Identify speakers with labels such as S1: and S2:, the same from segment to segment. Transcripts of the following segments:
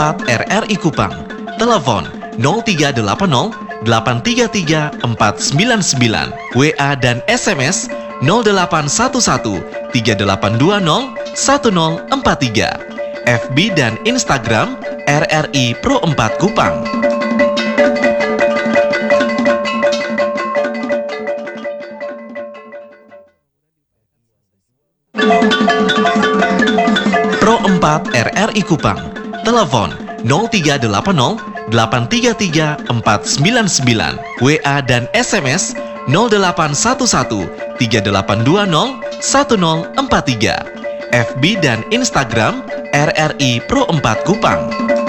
S1: 4 RRI Kupang. Telepon 0380 833 499. WA dan SMS 0811 3820 1043. FB dan Instagram RRI Pro 4 Kupang. Pro 4 RRI Kupang. Telepon 0380 833 499. WA dan SMS 0811 3820 1043. FB dan Instagram RRI Pro 4 Kupang.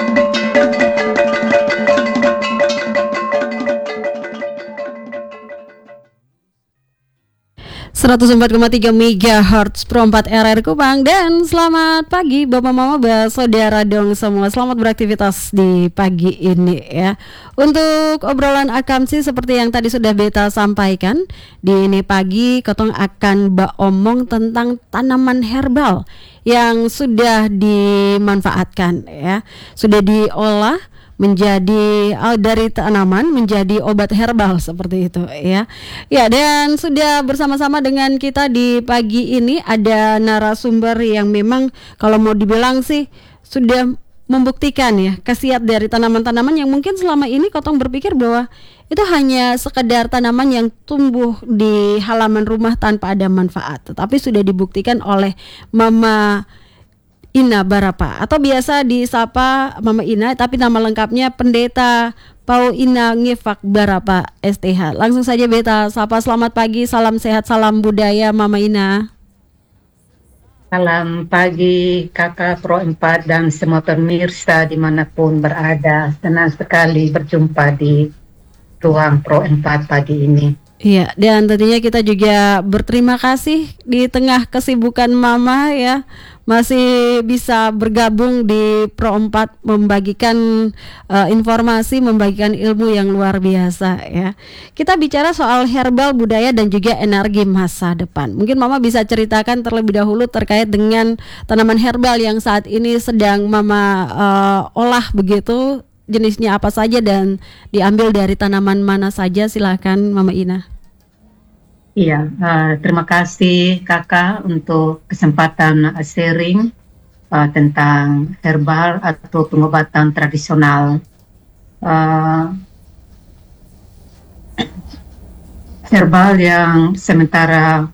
S2: 104,3 MHz Pro 4 RRI Kupang. Dan selamat pagi Bapak Mama, saudara dong semua. Selamat beraktivitas di pagi ini ya. Untuk obrolan akamsi seperti yang tadi sudah Beta sampaikan, di ini pagi Kotong akan omong tentang tanaman herbal yang sudah dimanfaatkan ya. Sudah diolah menjadi dari tanaman menjadi obat herbal seperti itu ya. Ya, dan sudah bersama-sama dengan kita di pagi ini ada narasumber yang memang kalau mau dibilang sih sudah membuktikan ya khasiat dari tanaman-tanaman yang mungkin selama ini Kotong berpikir bahwa itu hanya sekedar tanaman yang tumbuh di halaman rumah tanpa ada manfaat, tetapi sudah dibuktikan oleh Mama Ina Barapa atau biasa disapa Mama Ina, tapi nama lengkapnya Pendeta Pauina Ngefak Barapa STH. Langsung saja Beta sapa, selamat pagi, salam sehat, salam budaya Mama Ina.
S3: Salam pagi kakak Pro 4 dan semua pemirsa dimanapun berada. Senang sekali berjumpa di ruang Pro 4 pagi ini.
S2: Iya, dan tentunya kita juga berterima kasih di tengah kesibukan Mama ya, masih bisa bergabung di Pro 4 membagikan informasi, membagikan ilmu yang luar biasa ya. Kita bicara soal herbal, budaya dan juga energi masa depan. Mungkin Mama bisa ceritakan terlebih dahulu terkait dengan tanaman herbal yang saat ini sedang Mama olah begitu, jenisnya apa saja dan diambil dari tanaman mana saja. Silakan Mama Ina.
S3: Iya, terima kasih kakak untuk kesempatan sharing tentang herbal atau pengobatan tradisional. Herbal yang sementara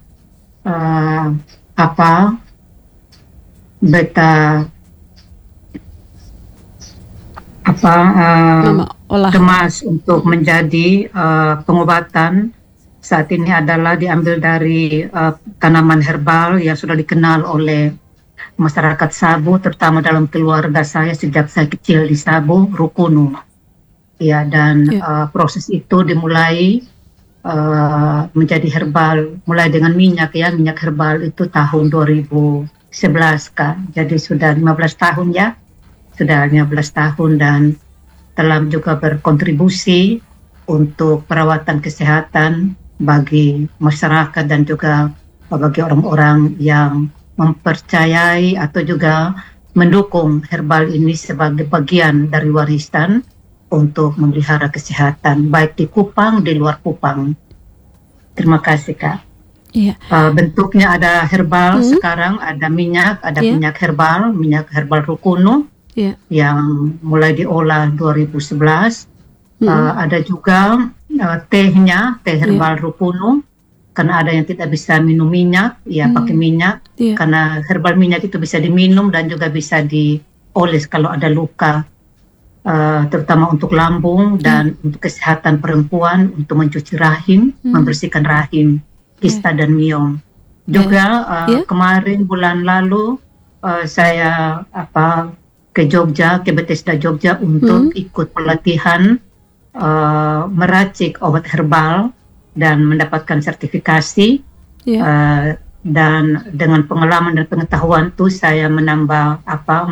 S3: kemas untuk menjadi pengobatan saat ini adalah diambil dari tanaman herbal yang sudah dikenal oleh masyarakat Sabo, terutama dalam keluarga saya sejak saya kecil di Sabo, Rukunu. Ya, dan proses itu dimulai menjadi herbal mulai dengan minyak ya. Minyak herbal itu tahun 2011 Kak. Jadi sudah 15 tahun ya. Sudah 15 tahun dan telah juga berkontribusi untuk perawatan kesehatan bagi masyarakat dan juga bagi orang-orang yang mempercayai atau juga mendukung herbal ini sebagai bagian dari warisan untuk memelihara kesehatan baik di Kupang, di luar Kupang. Terima kasih Kak.
S2: Iya.
S3: Bentuknya ada herbal sekarang, ada minyak, ada minyak herbal Rukunu yang mulai diolah 2011. Ada juga teh herbal Rukunu, karena ada yang tidak bisa minum minyak, ya pakai minyak, karena herbal minyak itu bisa diminum dan juga bisa dioles kalau ada luka, terutama untuk lambung dan untuk kesehatan perempuan, untuk mencuci rahim, membersihkan rahim, kista dan miom. Juga kemarin bulan lalu saya ke Jogja, ke Bethesda Jogja untuk ikut pelatihan meracik obat herbal dan mendapatkan sertifikasi. Dan dengan pengalaman dan pengetahuan itu saya menambah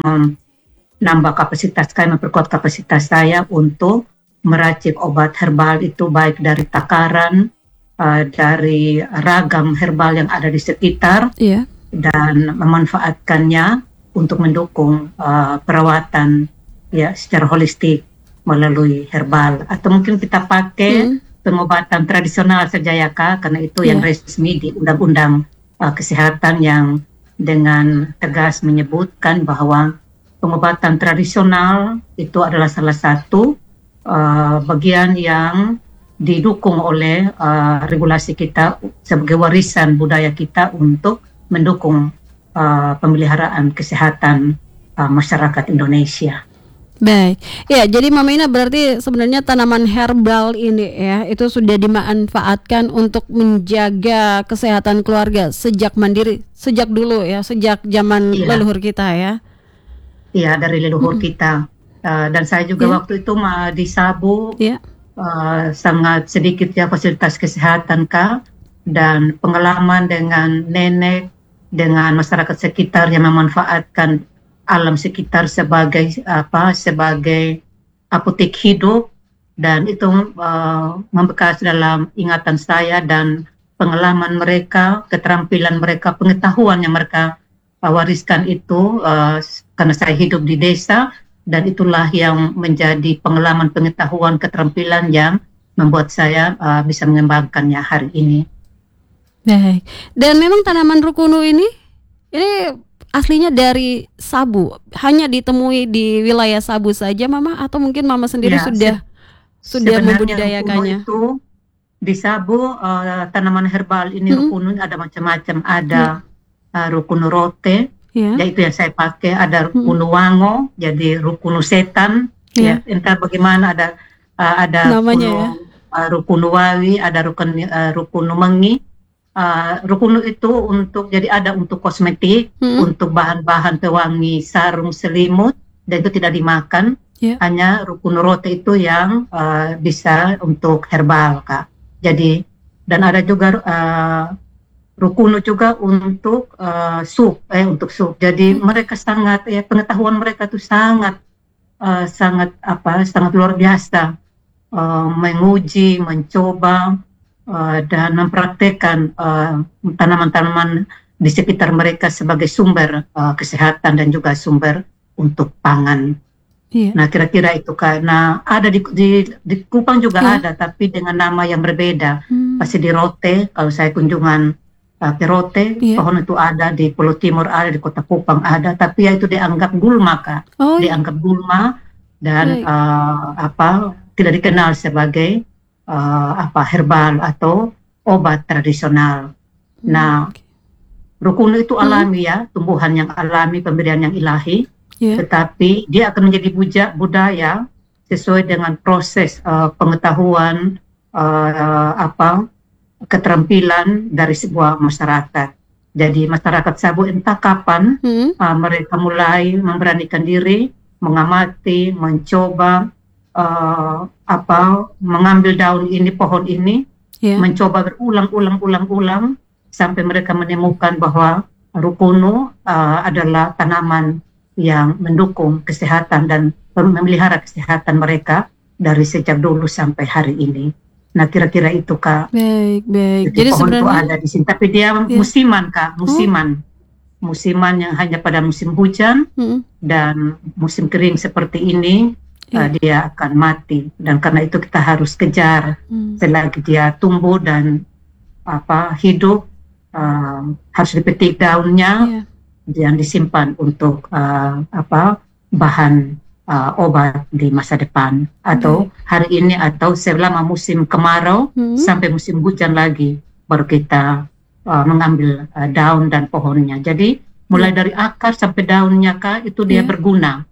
S3: kapasitas saya, memperkuat kapasitas saya untuk meracik obat herbal itu baik dari takaran, dari ragam herbal yang ada di sekitar, dan memanfaatkannya untuk mendukung perawatan ya secara holistik melalui herbal, atau mungkin kita pakai pengobatan tradisional saja ya Kak, karena itu yang resmi di undang-undang kesehatan yang dengan tegas menyebutkan bahwa pengobatan tradisional itu adalah salah satu bagian yang didukung oleh regulasi kita sebagai warisan budaya kita untuk mendukung pemeliharaan kesehatan masyarakat Indonesia.
S2: Baik, ya jadi Mama Ina berarti sebenarnya tanaman herbal ini ya itu sudah dimanfaatkan untuk menjaga kesehatan keluarga sejak mandiri, sejak dulu ya, sejak zaman leluhur kita ya.
S3: Iya, dari leluhur kita. Dan saya juga waktu itu di Sabu sangat sedikit ya fasilitas kesehatan Kak, dan pengalaman dengan nenek, dengan masyarakat sekitar yang memanfaatkan alam sekitar sebagai apotek hidup, dan itu membekas dalam ingatan saya, dan pengalaman mereka, keterampilan mereka, pengetahuan yang mereka wariskan itu karena saya hidup di desa, dan itulah yang menjadi pengalaman, pengetahuan, keterampilan yang membuat saya bisa mengembangkannya hari ini.
S2: Baik. Dan memang tanaman rukunu ini aslinya dari Sabu, hanya ditemui di wilayah Sabu saja Mama, atau mungkin Mama sendiri sudah membudidayakannya?
S3: Itu di Sabu tanaman herbal ini rukunu ada macam-macam, ada rukunu rote, yaitu yang saya pakai, ada rukunu wango, jadi rukunu setan, ya entah bagaimana, ada namanya rukunu wawi, ada rukunu mengi. Rukunu itu jadi ada untuk kosmetik, untuk bahan-bahan pewangi, sarung, selimut, dan itu tidak dimakan. Hanya rukunu rote itu yang bisa untuk herbal Kak. Jadi, dan ada juga rukunu juga untuk sup. Jadi mereka sangat pengetahuan mereka itu sangat luar biasa, menguji, mencoba, dan mempraktekkan tanaman-tanaman di sekitar mereka sebagai sumber kesehatan dan juga sumber untuk pangan. Nah kira-kira itu karena ada di Kupang juga ada, tapi dengan nama yang berbeda. Pasti di Rote, kalau saya kunjungan ke Rote, pohon itu ada di Pulau Timur, ada di Kota Kupang ada, tapi ya itu dianggap gulma Kak, dianggap gulma, dan tidak dikenal sebagai herbal atau obat tradisional. Nah, rukunu itu alami ya, tumbuhan yang alami, pemberian yang ilahi, tetapi dia akan menjadi budaya sesuai dengan proses pengetahuan, keterampilan dari sebuah masyarakat. Jadi masyarakat Sabu entah kapan mereka mulai memberanikan diri, mengamati, mencoba, mengambil daun ini, pohon ini, mencoba berulang sampai mereka menemukan bahwa rukunu adalah tanaman yang mendukung kesehatan dan memelihara kesehatan mereka dari sejak dulu sampai hari ini. Nah kira-kira itu Kak.
S2: Baik.
S3: Jadi pohon itu ada di sini, tapi dia musiman Kak, musiman yang hanya pada musim hujan dan musim kering seperti ini. Dia akan mati, dan karena itu kita harus kejar selagi dia tumbuh dan hidup, harus dipetik daunnya dan disimpan untuk bahan obat di masa depan, atau hari ini, atau selama musim kemarau sampai musim hujan lagi baru kita mengambil daun dan pohonnya. Jadi mulai dari akar sampai daunnya Kak, itu dia berguna.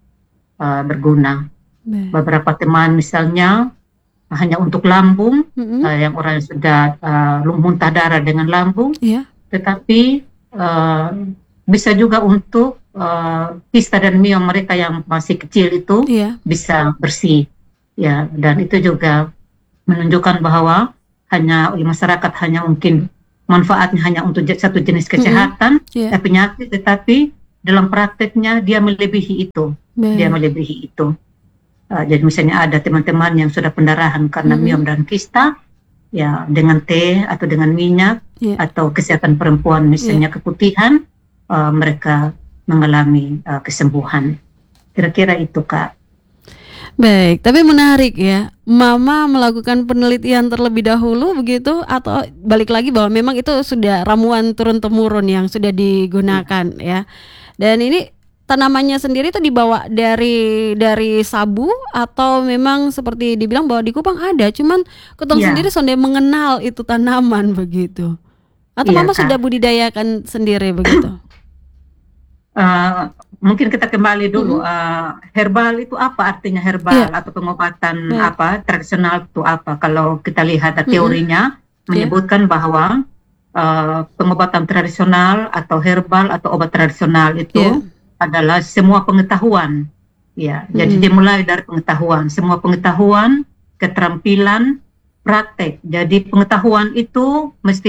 S3: Beberapa teman misalnya hanya untuk lambung, yang orang sudah muntah darah dengan lambung, tetapi bisa juga untuk kista dan miom mereka yang masih kecil itu bisa bersih, ya. Dan itu juga menunjukkan bahwa hanya oleh masyarakat hanya mungkin manfaatnya hanya untuk satu jenis kesehatan, penyakit, tetapi dalam prakteknya dia melebihi itu, jadi misalnya ada teman-teman yang sudah pendarahan karena miom dan kista, ya dengan teh atau dengan minyak, atau kesehatan perempuan misalnya keputihan, mereka mengalami kesembuhan. Kira-kira itu Kak.
S2: Baik, tapi menarik ya. Mama melakukan penelitian terlebih dahulu begitu, atau balik lagi bahwa memang itu sudah ramuan turun-temurun yang sudah digunakan ya. Dan ini tanamannya sendiri itu dibawa dari Sabu, atau memang seperti dibilang bahwa di Kupang ada, cuman Ketong
S3: Iya,
S2: sendiri sudah mengenal itu tanaman begitu. Atau
S3: iya
S2: Mama
S3: Kak.
S2: sudah budidayakan sendiri begitu?
S3: Mungkin kita kembali dulu.
S2: Mm-mm.
S3: Herbal itu apa artinya
S2: Iya,
S3: herbal atau pengobatan
S2: baik.
S3: apa tradisional itu apa? Kalau kita lihat
S2: Mm-mm.
S3: teorinya
S2: Iya,
S3: menyebutkan bahwa pengobatan tradisional atau herbal atau obat tradisional
S2: iya.
S3: itu adalah semua pengetahuan. Ya, jadi
S2: Mm-mm.
S3: dimulai dari pengetahuan, semua pengetahuan, keterampilan, praktek. Jadi pengetahuan itu mesti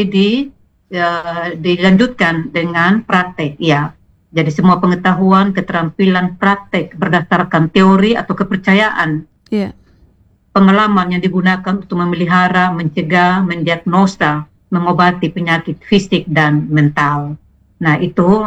S3: dilanjutkan dengan praktek. Ya, jadi semua pengetahuan, keterampilan, praktek berdasarkan teori atau kepercayaan,
S2: Iya.
S3: pengalaman yang digunakan untuk memelihara, mencegah, mendiagnosa, mengobati penyakit fisik dan mental. Nah, itu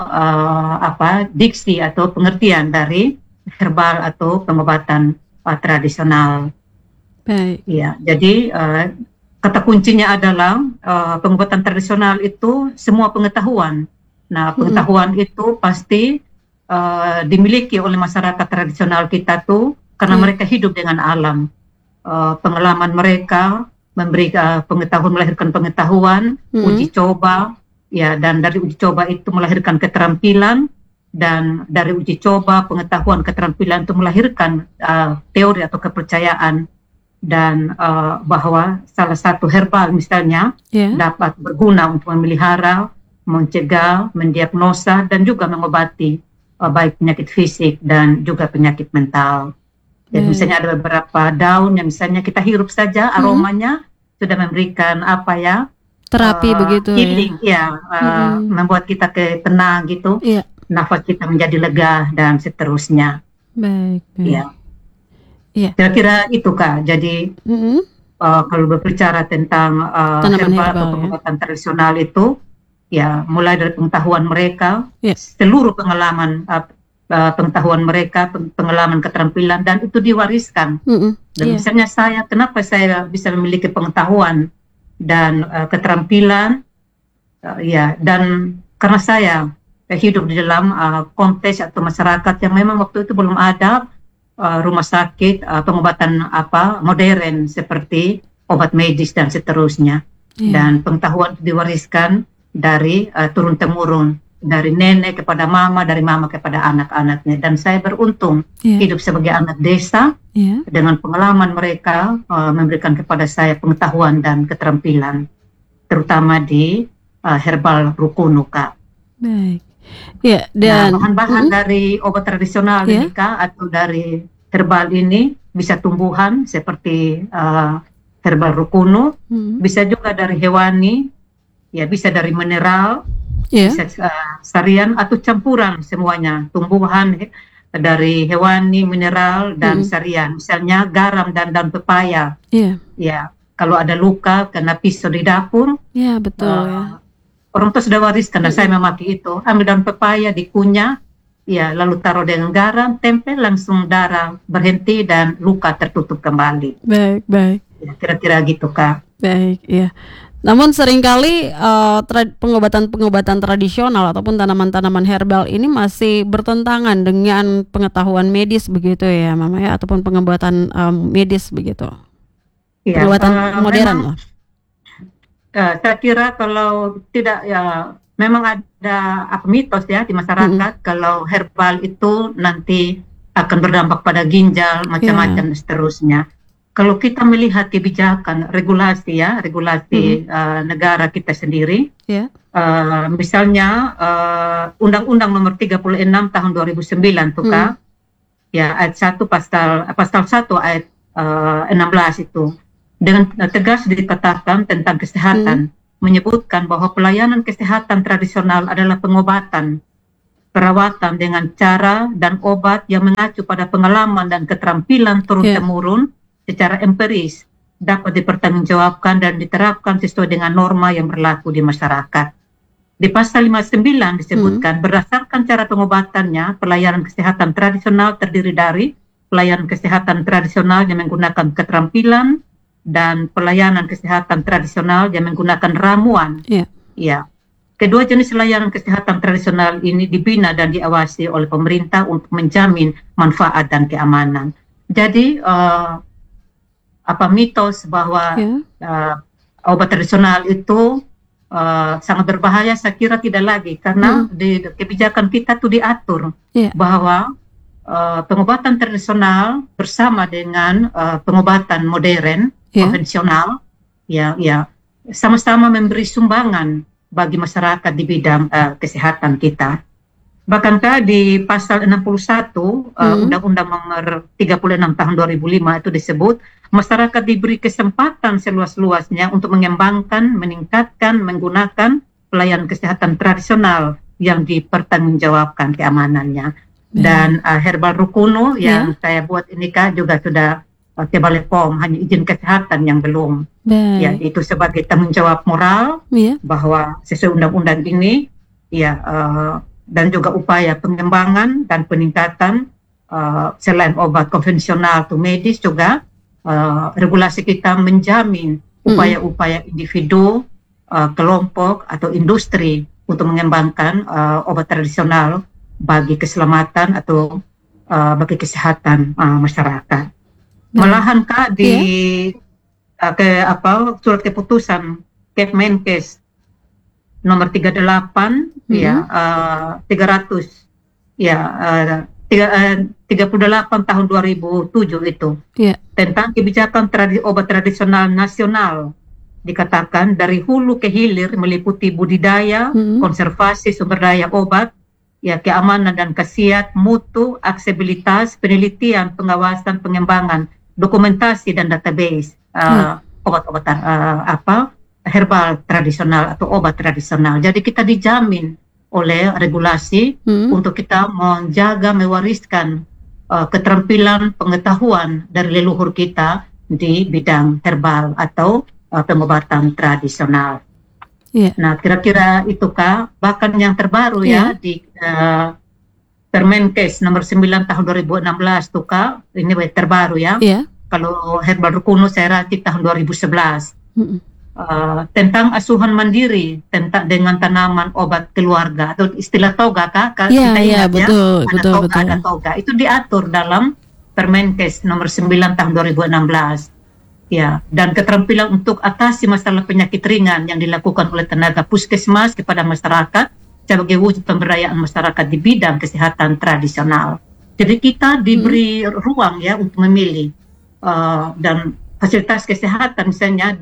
S3: diksi atau pengertian dari herbal atau pengobatan tradisional.
S2: Baik.
S3: Ya, jadi kata kuncinya adalah pengobatan tradisional itu semua pengetahuan. Nah,
S2: Mm-mm.
S3: pengetahuan itu pasti dimiliki oleh masyarakat tradisional kita tuh karena
S2: Iya.
S3: mereka hidup dengan alam. Pengalaman mereka memberi pengetahuan, melahirkan pengetahuan,
S2: Mm-mm.
S3: uji coba, ya, dan dari uji coba itu melahirkan keterampilan, dan dari uji coba, pengetahuan, keterampilan itu melahirkan teori atau kepercayaan, dan bahwa salah satu herbal misalnya
S2: Iya.
S3: dapat berguna untuk memelihara, mencegah, mendiagnosa, dan juga mengobati baik penyakit fisik dan juga penyakit mental. Jadi
S2: Baik.
S3: misalnya ada beberapa daun yang misalnya kita hirup saja
S2: Mm-mm.
S3: aromanya sudah memberikan
S2: Terapi begitu ya.
S3: healing, ya,
S2: Mm-mm.
S3: membuat kita tenang gitu,
S2: Iya.
S3: nafas kita menjadi lega dan seterusnya.
S2: Baik, baik.
S3: Ya,
S2: Iya.
S3: kira-kira itu Kak. Jadi
S2: Mm-mm.
S3: kalau berbicara tentang
S2: Tanaman
S3: herbal atau
S2: herbal ya.
S3: pengobatan tradisional itu, ya mulai dari pengetahuan mereka,
S2: Iya.
S3: seluruh pengetahuan mereka, pengalaman, keterampilan, dan itu diwariskan.
S2: Mm-mm.
S3: Dan
S2: Iya.
S3: misalnya kenapa saya bisa memiliki pengetahuan dan keterampilan, ya, dan karena saya hidup di dalam konteks atau masyarakat yang memang waktu itu belum ada rumah sakit pengobatan modern seperti obat medis dan seterusnya.
S2: Iya.
S3: Dan pengetahuan itu diwariskan dari turun temurun, dari nenek kepada mama, dari mama kepada anak-anaknya. Dan saya beruntung
S2: Iya.
S3: hidup sebagai anak desa
S2: Iya.
S3: dengan pengalaman mereka memberikan kepada saya pengetahuan dan keterampilan, terutama di herbal rukunu, Kak.
S2: Baik. Iya,
S3: Nah,
S2: dan
S3: bahan-bahan
S2: Mm-mm.
S3: dari obat tradisional
S2: Iya.
S3: ini, Kak, atau dari herbal ini bisa tumbuhan seperti herbal rukunu,
S2: Mm-mm.
S3: bisa juga dari hewani, ya, bisa dari mineral,
S2: Iya.
S3: bisa sarian atau campuran semuanya, tumbuhan dari hewani, mineral, dan sarian. Misalnya garam dan daun pepaya.
S2: Iya.
S3: Ya, kalau ada luka kena pisau di dapur,
S2: Iya, betul ya.
S3: orang tua sudah wariskan dan saya memaki itu. Ambil daun pepaya, dikunyah, ya, lalu taruh dengan garam, tempel, langsung darah berhenti dan luka tertutup kembali.
S2: Baik, baik.
S3: Ya, kira-kira gitu, Kak.
S2: Baik, iya. Namun seringkali pengobatan tradisional ataupun tanaman-tanaman herbal ini masih bertentangan dengan pengetahuan medis begitu ya, Mama ya, ataupun pengobatan medis begitu.
S3: Ya,
S2: Pengobatan modern
S3: memang
S2: lah.
S3: saya kira kalau tidak, ya, memang ada mitos ya di masyarakat kalau herbal itu nanti akan berdampak pada ginjal, macam-macam dan seterusnya. Kalau kita melihat kebijakan regulasi negara kita sendiri,
S2: Ya.
S3: misalnya Undang-Undang Nomor 36 Tahun 2009 tuh, Kak, ya, ayat 1 pasal 1 ayat 16 itu dengan tegas dikatakan tentang kesehatan, menyebutkan bahwa pelayanan kesehatan tradisional adalah pengobatan, perawatan dengan cara dan obat yang mengacu pada pengalaman dan keterampilan turun-temurun secara empiris, dapat dipertanggungjawabkan dan diterapkan sesuai dengan norma yang berlaku di masyarakat. Di pasal 59 disebutkan berdasarkan cara pengobatannya, pelayanan kesehatan tradisional terdiri dari pelayanan kesehatan tradisional yang menggunakan keterampilan dan pelayanan kesehatan tradisional yang menggunakan ramuan. Ya. Kedua jenis layanan kesehatan tradisional ini dibina dan diawasi oleh pemerintah untuk menjamin manfaat dan keamanan. Jadi mitos bahwa obat tradisional itu sangat berbahaya, saya kira tidak lagi, karena di kebijakan kita tuh diatur bahwa pengobatan tradisional bersama dengan pengobatan modern konvensional sama-sama memberi sumbangan bagi masyarakat di bidang kesehatan kita. Bahkan di pasal 61 Undang-Undang Nomor 36 Tahun 2005 itu disebut masyarakat diberi kesempatan seluas-luasnya untuk mengembangkan, meningkatkan, menggunakan pelayanan kesehatan tradisional yang dipertanggungjawabkan keamanannya. Dan Herbal Rukuno yang saya buat ini Kak juga sudah ke Balai POM, hanya izin kesehatan yang belum. Ya, itu sebagai tanggung jawab moral bahwa sesuai undang-undang ini dan juga upaya pengembangan dan peningkatan selain obat konvensional atau medis juga regulasi kita menjamin upaya-upaya individu, kelompok atau industri untuk mengembangkan obat tradisional bagi keselamatan atau bagi kesehatan masyarakat. Malahan Kak di surat keputusan Kepmenkes nomor 38 300 38 tahun 2007 itu tentang kebijakan obat tradisional nasional, dikatakan dari hulu ke hilir meliputi budidaya, konservasi sumber daya obat, keamanan dan khasiat, mutu, aksesibilitas, penelitian, pengawasan, pengembangan, dokumentasi dan database obat-obatan herbal tradisional atau obat tradisional. Jadi kita dijamin oleh regulasi untuk kita menjaga, mewariskan keterampilan, pengetahuan dari leluhur kita di bidang herbal atau pengobatan tradisional. Nah, kira-kira itu Kak. Bahkan yang terbaru di Permenkes nomor 9 tahun 2016 tuh Kak, ini terbaru Kalau Herbal Rukuno saya rati tahun 2011. Tentang asuhan mandiri dengan tanaman obat keluarga atau istilah toga Kak,
S2: betul.
S3: Ada toga itu diatur dalam Permenkes nomor 9 tahun 2016. Dan keterampilan untuk atasi masalah penyakit ringan yang dilakukan oleh tenaga puskesmas kepada masyarakat sebagai wujud pemberdayaan masyarakat di bidang kesehatan tradisional. Jadi kita diberi ruang untuk memilih dan fasilitas kesehatan misalnya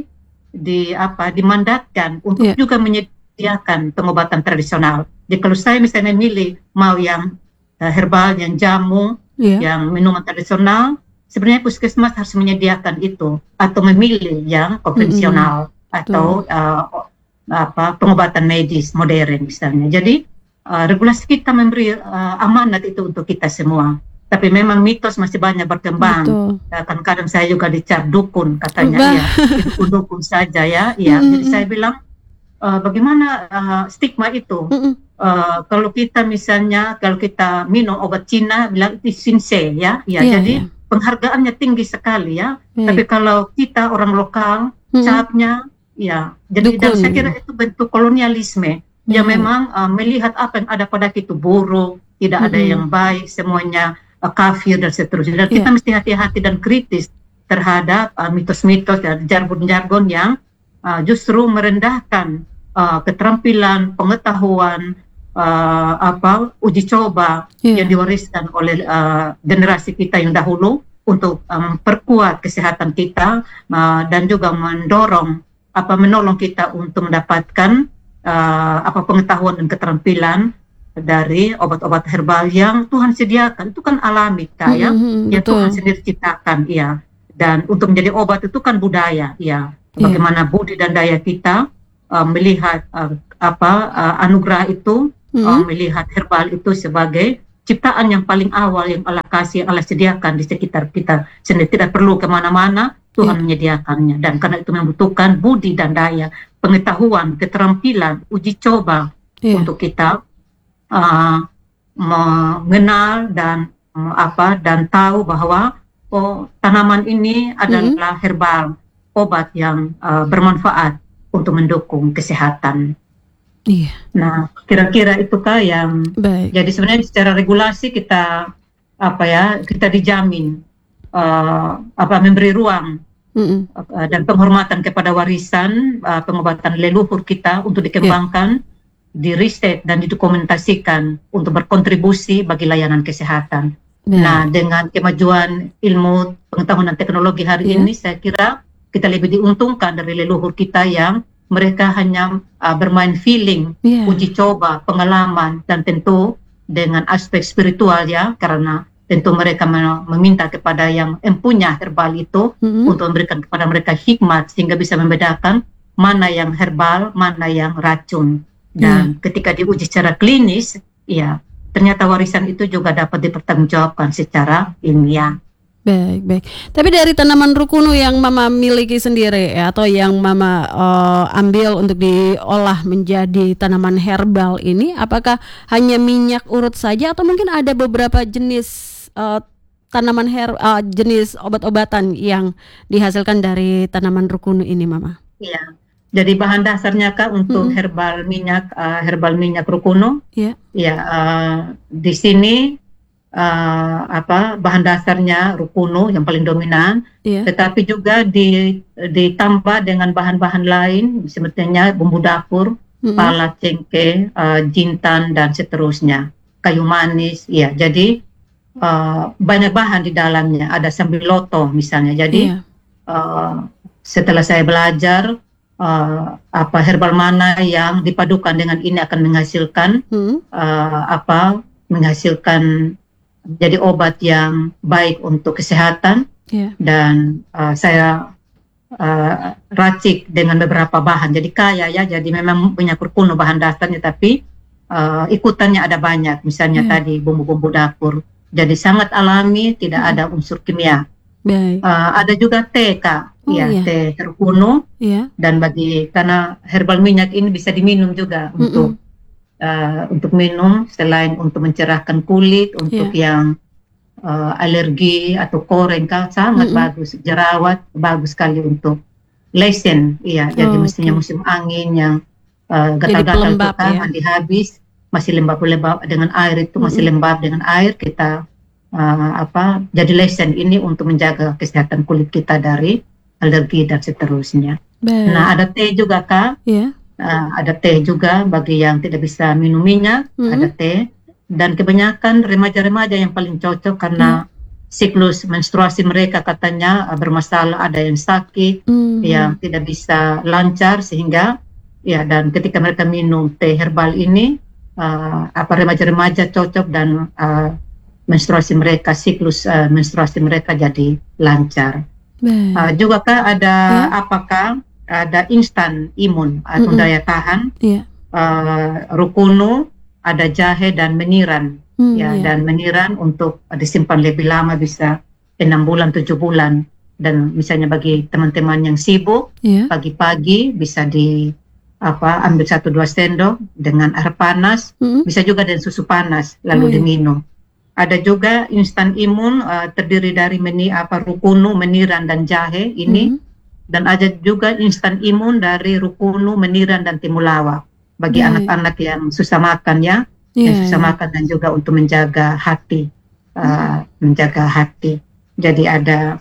S3: dimandatkan untuk juga menyediakan pengobatan tradisional. Jadi kalau saya misalnya milih mau yang herbal, yang jamu, yang minuman tradisional, sebenarnya puskesmas harus menyediakan itu atau memilih yang konvensional atau pengobatan medis modern misalnya. Jadi regulasi kita memberi amanat itu untuk kita semua. Tapi memang mitos masih banyak berkembang. Kadang-kadang saya juga dicap dukun katanya, dukun saja Jadi saya bilang bagaimana stigma itu? Kalau kita misalnya kalau kita minum obat Cina bilang itu sinse jadi penghargaannya tinggi sekali Tapi kalau kita orang lokal capnya jadi dan saya kira itu bentuk kolonialisme yang memang melihat apa yang ada pada kita buruk, tidak ada yang baik, semuanya kafir dan seterusnya. Dan kita mesti hati-hati dan kritis terhadap mitos-mitos dan jargon-jargon yang justru merendahkan keterampilan, pengetahuan, uji coba yang diwariskan oleh generasi kita yang dahulu untuk memperkuat kesehatan kita dan juga menolong kita untuk mendapatkan pengetahuan dan keterampilan dari obat-obat herbal yang Tuhan sediakan. Itu kan alami yang Tuhan sendiri ciptakan dan untuk menjadi obat itu kan budaya bagaimana budi dan daya kita melihat anugerah itu, melihat herbal itu sebagai ciptaan yang paling awal yang Allah kasih, Allah sediakan di sekitar kita sendiri, tidak perlu kemana-mana, Tuhan menyediakannya. Dan karena itu membutuhkan budi dan daya, pengetahuan, keterampilan, uji coba untuk kita mengenal dan dan tahu bahwa tanaman ini adalah herbal, obat yang bermanfaat untuk mendukung kesehatan.
S2: Iya.
S3: Nah, kira-kira itu Kak yang
S2: Baik.
S3: jadi sebenarnya secara regulasi kita kita dijamin memberi ruang dan penghormatan kepada warisan pengobatan leluhur kita untuk dikembangkan, di riset dan didokumentasikan untuk berkontribusi bagi layanan kesehatan. Nah, dengan kemajuan ilmu pengetahuan dan teknologi hari ini, saya kira kita lebih diuntungkan dari leluhur kita yang mereka hanya bermain feeling, uji coba, pengalaman, dan tentu dengan aspek spiritual ya, karena tentu mereka meminta kepada yang empunya herbal itu untuk memberikan kepada mereka hikmat sehingga bisa membedakan mana yang herbal, mana yang racun. Dan ketika diuji secara klinis, ya ternyata warisan itu juga dapat dipertanggungjawabkan secara ilmiah.
S2: Baik. Tapi dari tanaman rukunu yang Mama miliki sendiri ya, atau yang Mama ambil untuk diolah menjadi tanaman herbal ini, apakah hanya minyak urut saja atau mungkin ada beberapa jenis tanaman jenis obat-obatan yang dihasilkan dari tanaman rukunu ini, Mama?
S3: Iya. Jadi bahan dasarnya Kak untuk herbal minyak rukunu.
S2: Iya.
S3: Ya, di sini bahan dasarnya rukunu yang paling dominan, tetapi juga ditambah dengan bahan-bahan lain sepertinya bumbu dapur, pala, cengkeh, jintan dan seterusnya, kayu manis. Ya, jadi banyak bahan di dalamnya. Ada sambiloto misalnya. Jadi setelah saya belajar herbal mana yang dipadukan dengan ini akan menghasilkan jadi obat yang baik untuk kesehatan, dan saya racik dengan beberapa bahan. Jadi kaya ya, jadi memang punya rukunu bahan dasarnya, tapi ikutannya ada banyak. Misalnya tadi bumbu-bumbu dapur. Jadi sangat alami, tidak ada unsur kimia. Ada juga teh Kak. Teh rukunu. Dan karena herbal minyak ini bisa diminum juga untuk minum, selain untuk mencerahkan kulit, untuk yang alergi atau koreng Kak, sangat bagus. Jerawat bagus sekali untuk lesen. Jadi mestinya musim angin yang gatal-gatal itu kan mandi habis, masih lembab-lembab dengan air itu, masih lembab dengan air, kita jadi lesen ini untuk menjaga kesehatan kulit kita dari alergi dan seterusnya. Nah, ada teh juga Kak. Ada teh juga bagi yang tidak bisa minum minyak, ada teh. Dan kebanyakan remaja-remaja yang paling cocok karena siklus menstruasi mereka katanya bermasalah, ada yang sakit, yang tidak bisa lancar, sehingga dan ketika mereka minum teh herbal ini, remaja-remaja cocok dan menstruasi mereka, siklus menstruasi mereka jadi lancar. Juga Kak ada ada instan imun atau daya tahan, rukunu, ada jahe dan meniran. Dan meniran untuk disimpan lebih lama, bisa 6 bulan 7 bulan. Dan misalnya bagi teman-teman yang sibuk, pagi-pagi bisa ambil 1-2 sendok dengan air panas, bisa juga dengan susu panas lalu diminum. Ada juga instan imun terdiri dari rukunu, meniran dan jahe ini. Dan ada juga instan imun dari rukunu, meniran dan temulawak bagi anak-anak yang susah makan yang susah makan, dan juga untuk menjaga hati, Jadi ada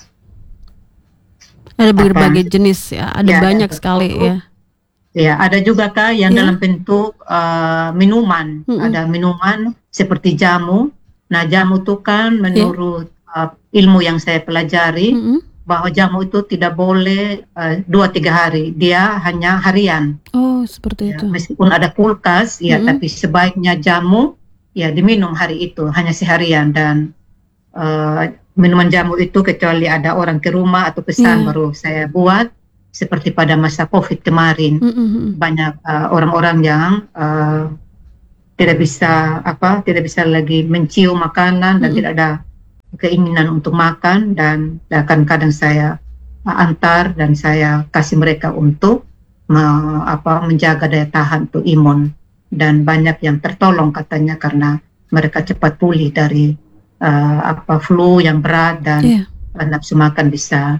S2: berbagai jenis ya, ada banyak sekali ya.
S3: Ya, ada juga Kak yang dalam bentuk minuman. Ada minuman seperti jamu. Nah, jamu itu kan menurut ilmu yang saya pelajari, bahwa jamu itu tidak boleh 2-3 hari, dia hanya harian.
S2: Oh, seperti itu.
S3: Meskipun ada kulkas, tapi sebaiknya jamu diminum hari itu, hanya seharian. Dan minuman jamu itu kecuali ada orang ke rumah atau pesan baru saya buat, seperti pada masa COVID kemarin. Banyak orang-orang yang tidak bisa lagi mencium makanan dan tidak ada keinginan untuk makan, dan kadang-kadang saya antar dan saya kasih mereka untuk menjaga daya tahan untuk imun, dan banyak yang tertolong katanya karena mereka cepat pulih dari flu yang berat dan nafsu makan bisa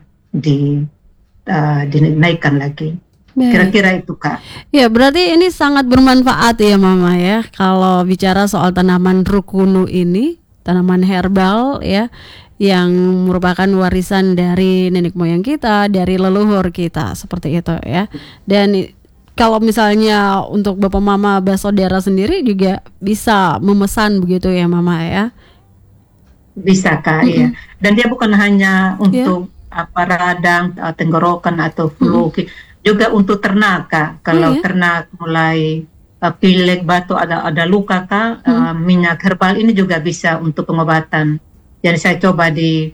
S3: dinaikkan lagi.
S2: Baik.
S3: Kira-kira itu Kak.
S2: Ya, berarti ini sangat bermanfaat ya Mama ya. Kalau bicara soal tanaman rukunu ini, tanaman herbal ya, yang merupakan warisan dari nenek moyang kita, dari leluhur kita, seperti itu ya. Dan kalau misalnya untuk Bapak Mama Basodara sendiri juga bisa memesan begitu ya Mama ya.
S3: Bisa Kak, ya. Dan dia bukan hanya untuk radang, tenggorokan atau flu, juga untuk ternak Kak. Kalau ternak mulai pilek, batuk, ada luka Kak, minyak herbal ini juga bisa untuk pengobatan. Jadi saya coba di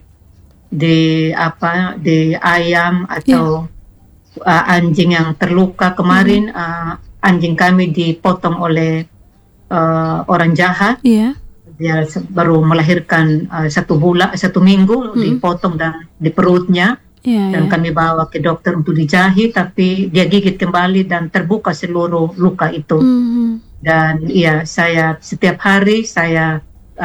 S3: ayam atau anjing yang terluka kemarin, anjing kami dipotong oleh orang jahat. Dia baru melahirkan 1 minggu, dipotong dan di perutnya, dan kami bawa ke dokter untuk dijahit, tapi dia gigit kembali dan terbuka seluruh luka itu. Dan saya setiap hari saya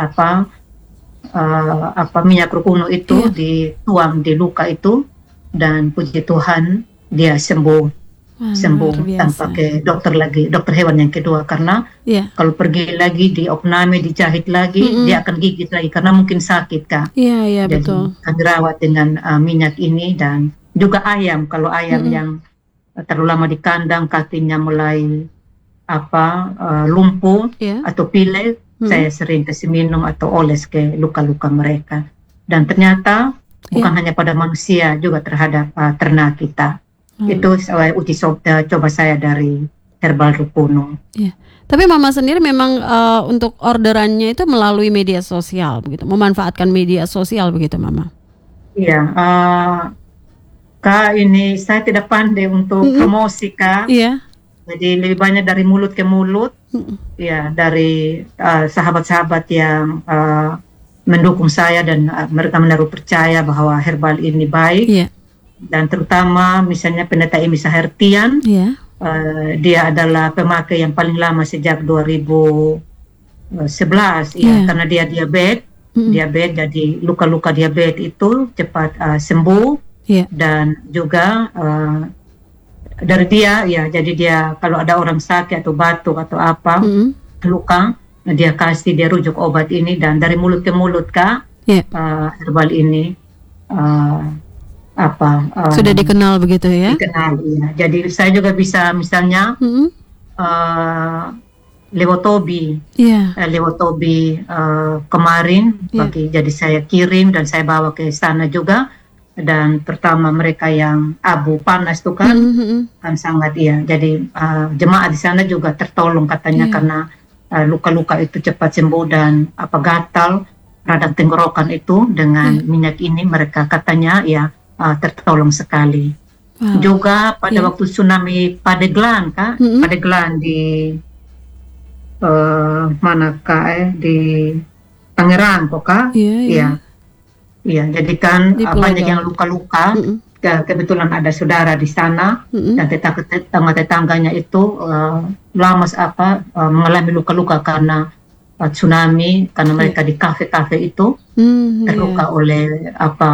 S3: minyak rukunu itu dituang di luka itu, dan puji Tuhan dia sembuh tanpa ke dokter lagi, dokter hewan yang kedua, karena kalau pergi lagi diopname, dijahit lagi, dia akan gigit lagi karena mungkin sakit Kak. Jadi
S2: betul.
S3: kami rawat dengan minyak ini. Dan juga ayam, kalau ayam yang terlalu lama di kandang, kakinya mulai lumpuh atau pilek, saya sering kasih minum atau oles ke luka-luka mereka. Dan ternyata bukan hanya pada manusia, juga terhadap ternak kita. Itu uji coba saya dari herbal rukunu.
S2: Tapi Mama sendiri memang untuk orderannya itu melalui media sosial begitu, memanfaatkan media sosial begitu Mama? Iya,
S3: Kak, ini saya tidak pandai untuk promosi Kak. Jadi lebih banyak dari mulut ke mulut, dari sahabat-sahabat yang mendukung saya, dan mereka menaruh percaya bahwa herbal ini baik. Dan terutama misalnya Pendeta Emi Sahertian, dia adalah pemakai yang paling lama sejak 2011 karena dia diabetes, jadi luka-luka diabetes itu cepat sembuh, dan juga dari dia jadi dia kalau ada orang sakit atau batuk atau apa luka, dia rujuk obat ini, dan dari mulut ke mulut Kak, herbal ini
S2: sudah dikenal begitu ya?
S3: Dikenal, Jadi saya juga bisa misalnya Levotobi, Levotobi kemarin, jadi saya kirim dan saya bawa ke sana juga. Dan pertama mereka yang abu panas itu kan sangat jadi jemaat di sana juga tertolong katanya, karena luka-luka itu cepat sembuh, dan gatal, radang tenggorokan itu dengan minyak ini mereka katanya tertolong sekali. Juga pada waktu tsunami Padeglan Kak, Padeglan di mana Kak, di Tangerang kok Kak. Jadi kan banyak yang luka-luka. Kebetulan ada saudara di sana, dan tetangga-tetangganya itu mengalami luka-luka karena tsunami, karena mereka di kafe-kafe itu terluka oleh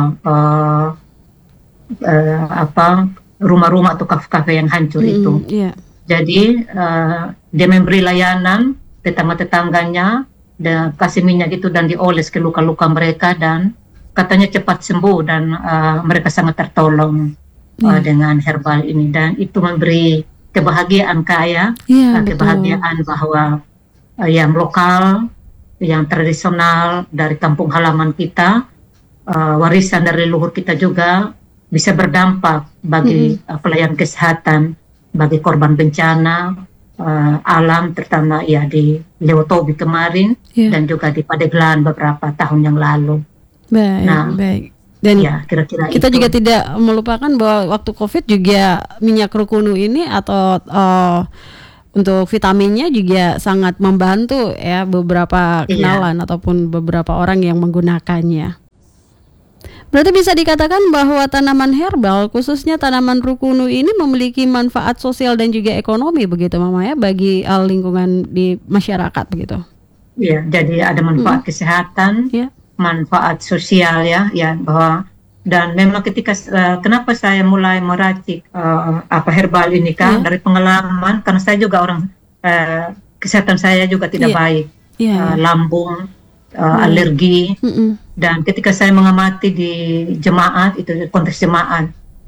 S3: rumah-rumah atau kafe-kafe yang hancur itu. Jadi dia memberi layanan tetangga-tetangganya, dan kasih minyak itu dan dioles ke luka-luka mereka, dan katanya cepat sembuh, dan mereka sangat tertolong dengan herbal ini. Dan itu memberi kebahagiaan Kak, kebahagiaan bahwa yang lokal, yang tradisional dari kampung halaman kita, warisan dari leluhur kita juga bisa berdampak bagi pelayanan kesehatan, bagi korban bencana alam, terutama di Levotobi kemarin, dan juga di Padeglan beberapa tahun yang lalu.
S2: Baik. Dan
S3: kira-kira
S2: kita
S3: itu
S2: juga tidak melupakan bahwa waktu COVID juga minyak rukunu ini atau untuk vitaminnya juga sangat membantu ya beberapa kenalan ataupun beberapa orang yang menggunakannya. Berarti bisa dikatakan bahwa tanaman herbal, khususnya tanaman rukunu ini memiliki manfaat sosial dan juga ekonomi begitu Mama ya, bagi lingkungan di masyarakat begitu.
S3: Jadi ada manfaat kesehatan, manfaat sosial ya bahwa. Dan memang ketika kenapa saya mulai meracik herbal ini kan dari pengalaman, karena saya juga orang kesehatan saya juga tidak baik, lambung, alergi, dan ketika saya mengamati di jemaat itu konteks jemaat,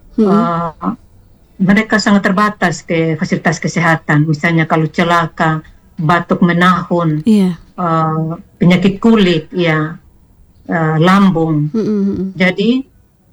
S3: mereka sangat terbatas ke fasilitas kesehatan, misalnya kalau celaka, batuk menahun, penyakit kulit, lambung, jadi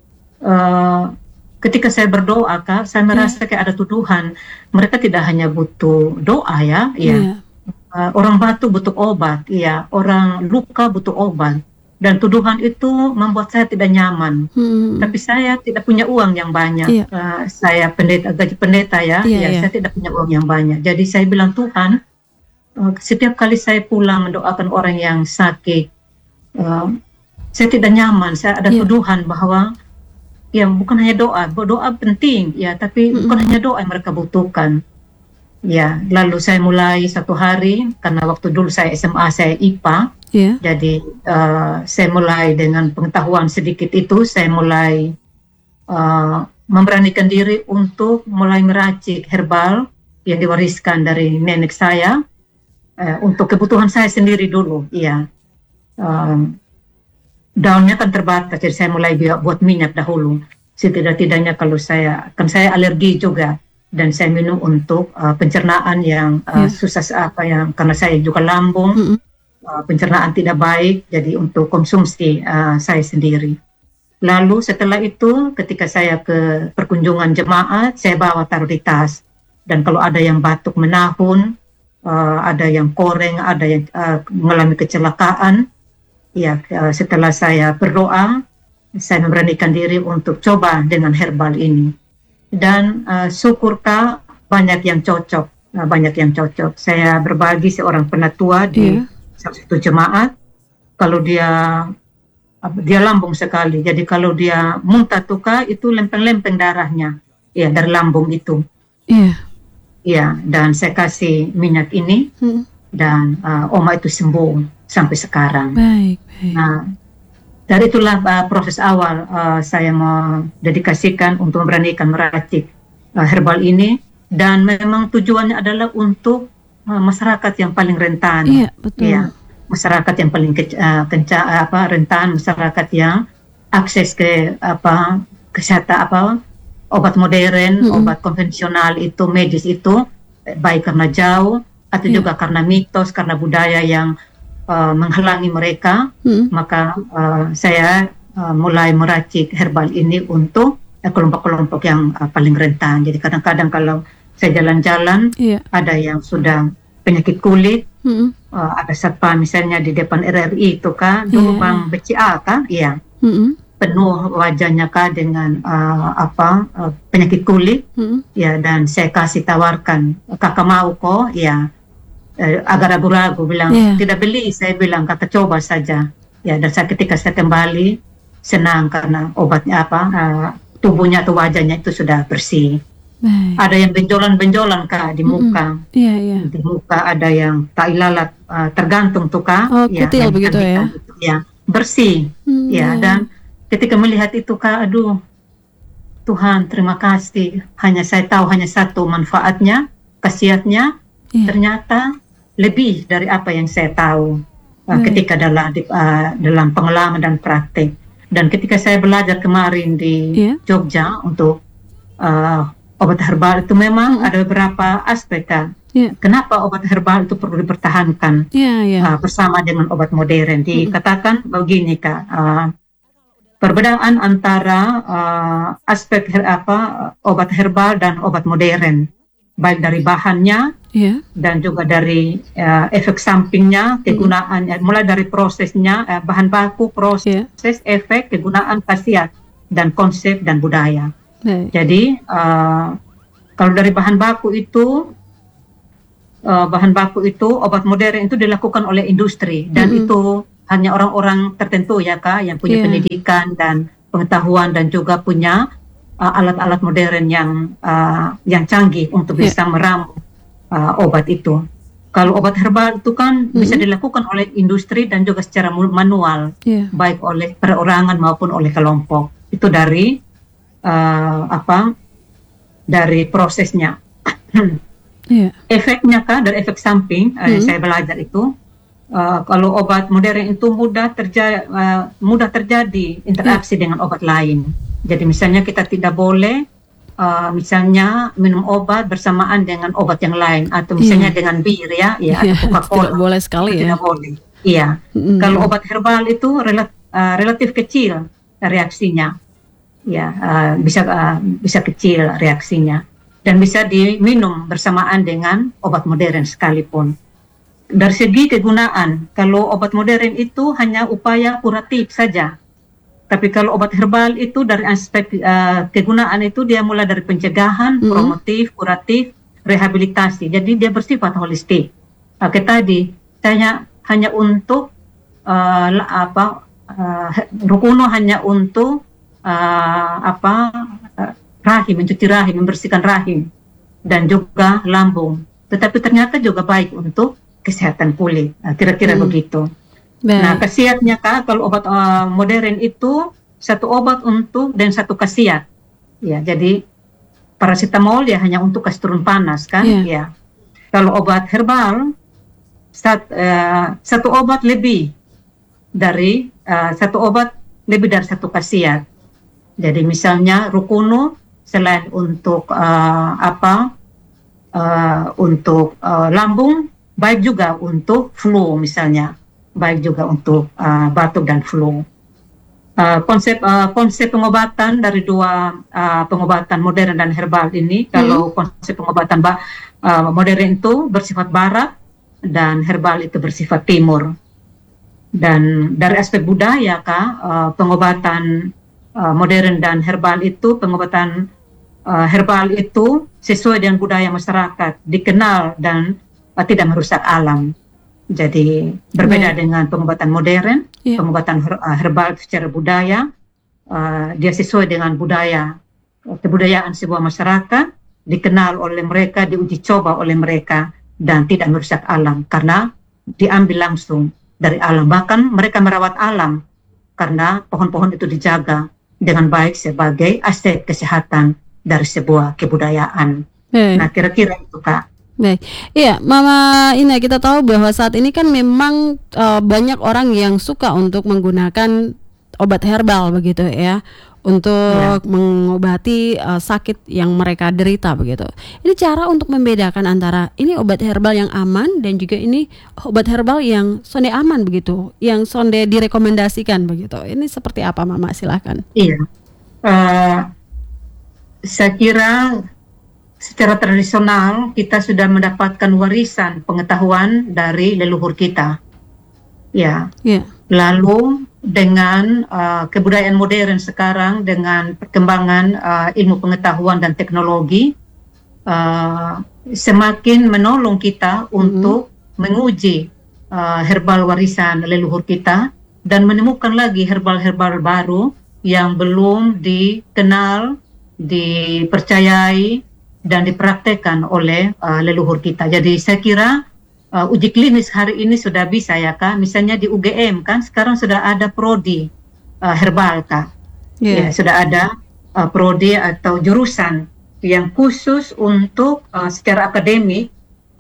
S3: ketika saya berdoa, Kak, saya merasa kayak ada tuduhan. Mereka tidak hanya butuh doa orang batuk butuh obat, orang luka butuh obat. Dan tuduhan itu membuat saya tidak nyaman. Tapi saya tidak punya uang yang banyak. Saya gaji pendeta saya tidak punya uang yang banyak. Jadi saya bilang, Tuhan, setiap kali saya pulang mendoakan orang yang sakit, saya tidak nyaman. Saya ada tuduhan bahwa bukan hanya doa penting tapi bukan hanya doa yang mereka butuhkan. Lalu saya mulai satu hari, karena waktu dulu saya SMA, saya IPA, jadi saya mulai dengan pengetahuan sedikit itu, saya mulai memberanikan diri untuk mulai meracik herbal yang diwariskan dari nenek saya untuk kebutuhan saya sendiri dulu. Daunnya kan terbatas, jadi saya mulai buat minyak dahulu. Setidak-tidaknya kalau saya alergi juga, dan saya minum untuk pencernaan yang susah karena saya juga lambung, pencernaan tidak baik, jadi untuk konsumsi saya sendiri. Lalu setelah itu, ketika saya ke perkunjungan jemaat, saya bawa taruh di tas, dan kalau ada yang batuk menahun, ada yang koreng, ada yang mengalami kecelakaan. Setelah saya berdoa, saya memberanikan diri untuk coba dengan herbal ini. Dan syukurkah banyak yang cocok. Saya berbagi seorang penatua di salah satu jemaat. Kalau dia lambung sekali. Jadi kalau dia muntah tuka, itu lempeng-lempeng darahnya. Dari lambung itu. Dan saya kasih minyak ini. Dan Oma itu sembuh sampai sekarang.
S2: Baik.
S3: Nah, dari itulah proses awal saya mendedikasikan untuk memberanikan meracik herbal ini, dan memang tujuannya adalah untuk masyarakat yang paling rentan.
S2: Betul.
S3: Masyarakat yang paling rentan, masyarakat yang akses ke kesehatan obat modern, obat konvensional itu, medis itu, baik karena jauh atau juga karena mitos, karena budaya yang menghalangi mereka, maka saya mulai meracik herbal ini untuk kelompok-kelompok yang paling rentan. Jadi kadang-kadang kalau saya jalan-jalan, ada yang sudah penyakit kulit, ada satpam misalnya di depan RRI itu dulu Bang BCA penuh wajahnya dengan penyakit kulit, dan saya kasih tawarkan, kakak mau kok, agak ragu-ragu bilang tidak beli, saya bilang kakak coba saja, dan ketika saya kembali senang karena obatnya tubuhnya atau wajahnya itu sudah bersih. Ada yang benjolan-benjolan Kak di muka, di muka ada yang tai lalat, tergantung tuh Kak,
S2: kutil begitu
S3: bersih, dan ketika melihat itu Kak, aduh Tuhan terima kasih, saya tahu hanya satu manfaatnya, khasiatnya, ternyata lebih dari apa yang saya tahu ketika dalam pengalaman dan praktek. Dan ketika saya belajar kemarin di Jogja untuk obat herbal itu memang ada beberapa aspek Kak. Kenapa obat herbal itu perlu dipertahankan bersama dengan obat modern? Dikatakan begini Kak, perbedaan antara aspek obat herbal dan obat modern, baik dari bahannya dan juga dari efek sampingnya, kegunaannya, mulai dari prosesnya, bahan baku, proses, efek, kegunaan, khasiat, dan konsep dan budaya. Jadi kalau dari bahan baku itu obat modern itu dilakukan oleh industri, dan itu hanya orang-orang tertentu ya Kak yang punya pendidikan dan pengetahuan dan juga punya alat-alat modern yang canggih untuk bisa meramu obat itu. Kalau obat herbal itu kan bisa dilakukan oleh industri dan juga secara manual, baik oleh perorangan maupun oleh kelompok. Itu dari dari prosesnya. Efeknya dari efek samping saya belajar itu, kalau obat modern itu mudah terjadi interaksi dengan obat lain. Jadi misalnya kita tidak boleh misalnya minum obat bersamaan dengan obat yang lain, atau misalnya dengan bir atau Coca-Cola.
S2: Tidak boleh sekali
S3: tidak boleh. Iya. Kalau obat herbal itu relatif kecil reaksinya, bisa kecil reaksinya, dan bisa diminum bersamaan dengan obat modern sekalipun. Dari segi kegunaan, kalau obat modern itu hanya upaya kuratif saja. Tapi kalau obat herbal itu dari aspek kegunaan itu dia mulai dari pencegahan, promotif, kuratif, rehabilitasi. Jadi dia bersifat holistik. Tadi saya hanya untuk rukuno hanya untuk rahim, mencuci rahim, membersihkan rahim, dan juga lambung. Tetapi ternyata juga baik untuk kesehatan kulit. Kira-kira begitu. Nah, khasiatnya kalau obat modern itu satu obat dan satu khasiat. Ya, jadi paracetamol hanya untuk kasih turun panas kan? Ya. Kalau obat herbal satu obat lebih dari satu khasiat. Jadi misalnya rukuno selain untuk untuk lambung, baik juga untuk flu misalnya. Baik juga untuk batuk dan flu. Konsep pengobatan dari dua pengobatan modern dan herbal ini, kalau konsep pengobatan modern itu bersifat barat dan herbal itu bersifat timur. Dan dari aspek budaya pengobatan modern dan herbal itu, pengobatan herbal itu sesuai dengan budaya masyarakat, dikenal dan tidak merusak alam. Jadi berbeda dengan pengobatan modern, pengobatan herbal secara budaya, dia sesuai dengan kebudayaan sebuah masyarakat, dikenal oleh mereka, diuji coba oleh mereka, dan tidak merusak alam karena diambil langsung dari alam. Bahkan mereka merawat alam karena pohon-pohon itu dijaga dengan baik sebagai aset kesehatan dari sebuah kebudayaan. Nah, kira-kira itu, Kak.
S2: Baik, iya Mama Ina, kita tahu bahwa saat ini kan memang banyak orang yang suka untuk menggunakan obat herbal begitu ya, untuk mengobati sakit yang mereka derita begitu. Ini cara untuk membedakan antara ini obat herbal yang aman dan juga ini obat herbal yang sonde aman begitu, yang sonde direkomendasikan begitu. Ini seperti apa Mama? Silakan.
S3: Iya, saya kira secara tradisional kita sudah mendapatkan warisan pengetahuan dari leluhur kita, Lalu dengan kebudayaan modern sekarang, dengan perkembangan ilmu pengetahuan dan teknologi, semakin menolong kita untuk menguji herbal warisan leluhur kita dan menemukan lagi herbal-herbal baru yang belum dikenal, dipercayai dan dipraktekkan oleh leluhur kita. Jadi saya kira uji klinis hari ini sudah bisa Kak. Misalnya di UGM kan sekarang sudah ada prodi herbal Kak. Sudah ada prodi atau jurusan yang khusus untuk secara akademik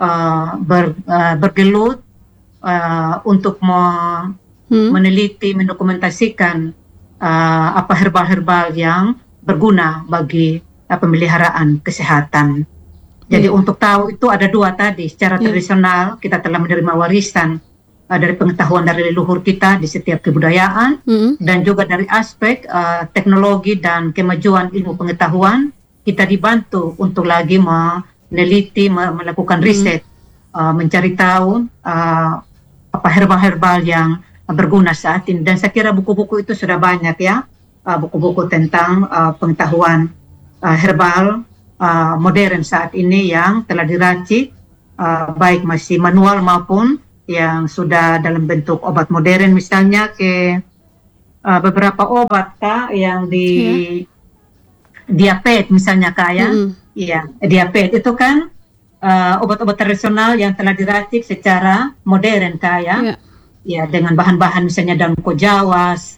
S3: bergelut untuk meneliti, mendokumentasikan herbal-herbal yang berguna bagi pemeliharaan kesehatan. Jadi untuk tahu itu ada dua tadi, secara tradisional kita telah menerima warisan dari pengetahuan dari leluhur kita di setiap kebudayaan, dan juga dari aspek teknologi dan kemajuan ilmu pengetahuan kita dibantu untuk lagi meneliti, melakukan riset, mencari tahu herbal-herbal yang berguna saat ini. Dan saya kira buku-buku itu sudah banyak buku-buku tentang pengetahuan herbal modern saat ini yang telah diracik, baik masih manual maupun yang sudah dalam bentuk obat modern. Misalnya beberapa obat yang diabetes misalnya diabetes itu kan obat-obat tradisional yang telah diracik secara modern kaya, ya dengan bahan-bahan misalnya daun kojawas,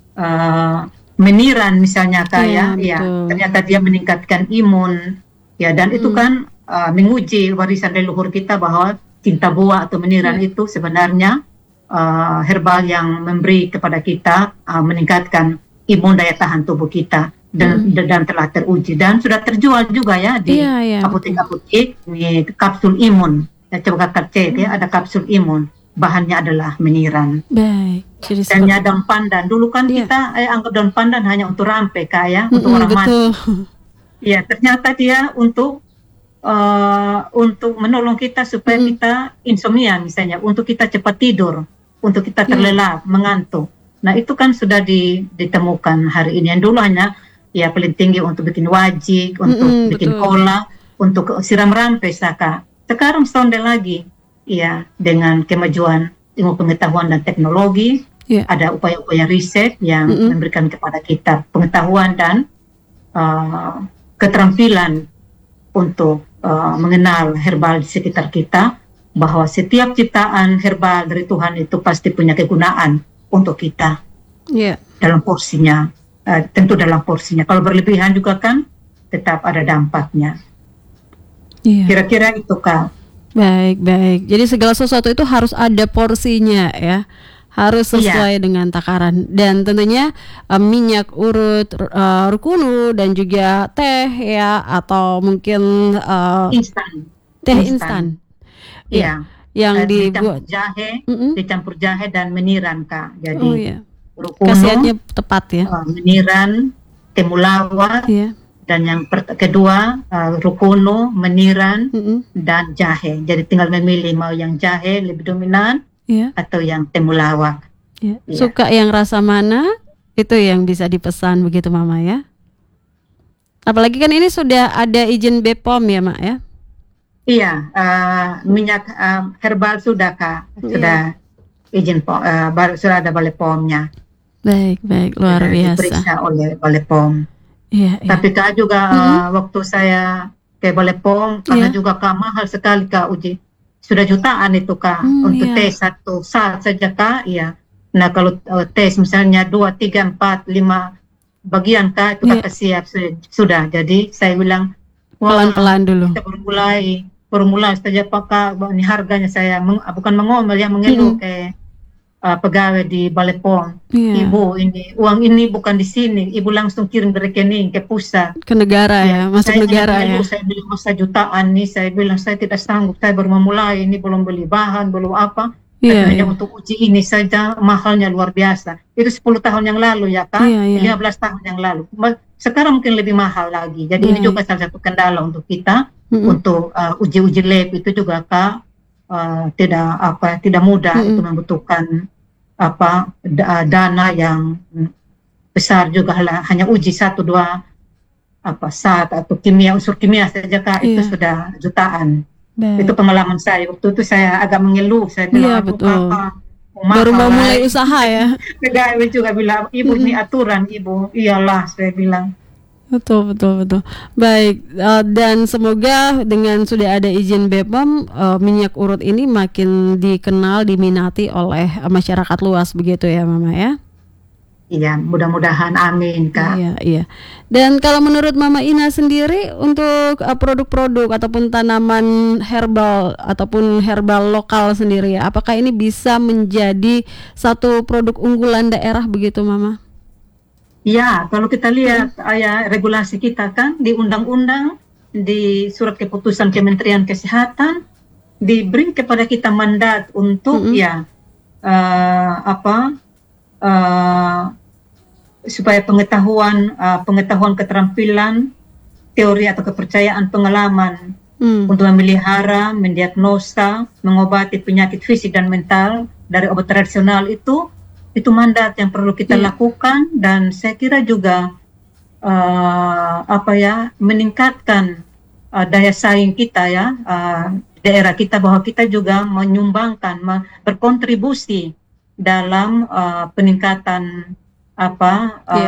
S3: meniran misalnya kaya, ternyata dia meningkatkan imun, ya dan itu kan menguji warisan leluhur kita bahwa cinta buah atau meniran itu sebenarnya herbal yang memberi kepada kita meningkatkan imun daya tahan tubuh kita dan telah teruji dan sudah terjual juga ya di apotek-apotek di kapsul imun. Ya, coba kakak cek ya, ada kapsul imun, bahannya adalah meniran.
S2: Baik.
S3: Dan daun pandan dulu kan kita anggap daun pandan hanya untuk rampe kaya, untuk orang mati. Ya ternyata dia untuk menolong kita supaya kita insomnia misalnya, untuk kita cepat tidur, untuk kita terlelap, mengantuk. Nah itu kan sudah ditemukan hari ini. Yang dulu hanya ya paling tinggi untuk bikin wajik, untuk bikin cola, untuk siram rampe saka. Sekarang setahun lagi, ya dengan kemajuan ilmu pengetahuan dan teknologi, ada upaya-upaya riset yang memberikan kepada kita pengetahuan dan keterampilan untuk mengenal herbal di sekitar kita, bahwa setiap ciptaan herbal dari Tuhan itu pasti punya kegunaan untuk kita dalam porsinya. Tentu dalam porsinya. Kalau berlebihan juga kan tetap ada dampaknya. Kira-kira itu Kak.
S2: Baik. Jadi segala sesuatu itu harus ada porsinya ya. Harus sesuai dengan takaran. Dan tentunya minyak urut rukunu dan juga teh ya, atau mungkin teh instan.
S3: Iya.
S2: Yang dibuat
S3: dicampur jahe dan meniran Kak. Jadi rukunu,
S2: khasiatnya tepat ya.
S3: Meniran, temulawak, dan yang kedua rukunu, meniran, dan jahe. Jadi tinggal memilih mau yang jahe lebih dominan atau yang temulawak.
S2: Suka yang rasa mana, itu yang bisa dipesan begitu Mama ya. Apalagi kan ini sudah ada izin BPOM ya Mak ya.
S3: Iya, minyak herbal sudah Kak, sudah izin sudah ada Balai POM-nya.
S2: Baik, luar biasa.
S3: Diperiksa oleh Balai POM. Tapi Kak juga waktu saya ke Balai POM, karena juga Kak mahal sekali Kak uji. Sudah jutaan itu Kak untuk tes satu saat saja Kak. Nah kalau tes misalnya 2, 3, 4, 5 bagian Kak itu Kakak siap sudah. Jadi saya bilang
S2: pelan-pelan dulu.
S3: Kita baru mulai saja Kak. Ini harganya saya bukan mengomel ya, mengeluh ke pegawai di Balai POM. Ibu, ini uang ini bukan di sini, ibu langsung kirim ke rekening ke pusat,
S2: ke negara ya, masuk negara ya.
S3: Saya bilang masa jutaan nih, saya bilang saya tidak sanggup, saya baru memulai ini, belum beli bahan, belum apa. Hanya untuk uji ini saja mahalnya luar biasa. Itu 10 tahun yang lalu ya Kak, 15 tahun yang lalu. Sekarang mungkin lebih mahal lagi. Jadi ini juga salah satu kendala untuk kita untuk uji-uji lab itu juga Kak. Tidak mudah, itu membutuhkan dana yang besar juga, hanya uji 1-2 zat atau unsur kimia saja Kak, itu sudah jutaan. Itu pengalaman saya waktu itu, saya agak mengeluh, saya bilang
S2: baru mau mulai usaha ya.
S3: Pegawai juga bilang, ibu ini aturan ibu, iyalah saya bilang.
S2: Betul. Baik, dan semoga dengan sudah ada izin BPOM, minyak urut ini makin dikenal, diminati oleh masyarakat luas begitu ya Mama ya.
S3: Iya, mudah-mudahan, amin Kak.
S2: Iya. Dan kalau menurut Mama Ina sendiri, untuk produk-produk ataupun tanaman herbal ataupun herbal lokal sendiri ya, apakah ini bisa menjadi satu produk unggulan daerah begitu Mama?
S3: Ya, kalau kita lihat regulasi kita kan di undang-undang, di surat keputusan Kementerian Kesehatan diberi kepada kita mandat untuk supaya pengetahuan keterampilan, teori atau kepercayaan, pengalaman untuk memelihara, mendiagnosa, mengobati penyakit fisik dan mental dari obat tradisional itu mandat yang perlu kita lakukan, dan saya kira juga meningkatkan daya saing kita ya, daerah kita, bahwa kita juga menyumbangkan, berkontribusi dalam peningkatan